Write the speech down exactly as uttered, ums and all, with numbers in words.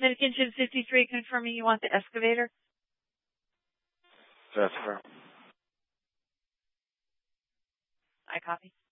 Medication fifty-three confirming you want the excavator. That's fair. I copy.